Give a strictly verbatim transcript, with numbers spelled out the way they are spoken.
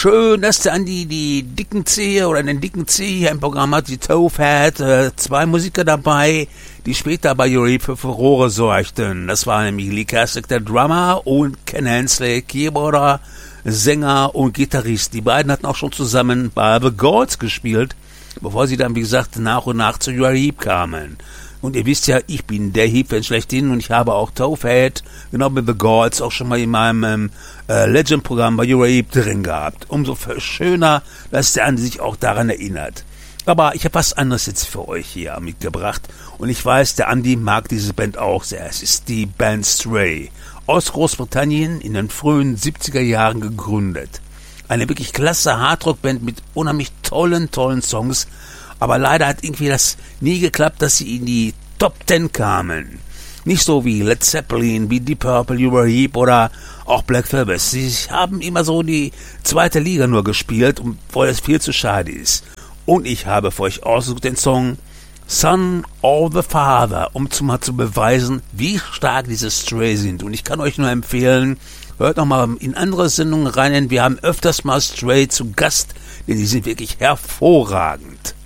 Schön, dass der Andi die dicken Zehe oder den dicken Zeh hier im Programm hat, die Towhead, äh, zwei Musiker dabei, die später bei Uribe für Furore sorgten. Das war nämlich Lee Kasich, der Drummer, und Ken Hensley, Keyboarder, Sänger und Gitarrist. Die beiden hatten auch schon zusammen bei The Gods gespielt, bevor sie dann, wie gesagt, nach und nach zu Uribe kamen. Und ihr wisst ja, ich bin der Heap schlechthin und ich habe auch Towhead, genau wie The Gods, auch schon mal in meinem ähm, äh, Legend-Programm bei Uribe drin gehabt. Umso schöner, dass der Andi sich auch daran erinnert. Aber ich habe was anderes jetzt für euch hier mitgebracht. Und ich weiß, der Andi mag diese Band auch sehr. Es ist die Band Stray. Aus Großbritannien in den frühen siebziger Jahren gegründet. Eine wirklich klasse Hardrock-Band mit unheimlich tollen, tollen Songs. Aber leider hat irgendwie das nie geklappt, dass sie in die Top Ten kamen. Nicht so wie Led Zeppelin, wie Deep Purple, Uribe oder auch Black Sabbath. Sie haben immer so die zweite Liga nur gespielt, obwohl es viel zu schade ist. Und ich habe für euch ausgesucht den Song Son of the Father, um zu mal zu beweisen, wie stark diese Stray sind. Und ich kann euch nur empfehlen, hört noch mal in andere Sendungen rein, denn wir haben öfters mal Stray zu Gast, denn die sind wirklich hervorragend.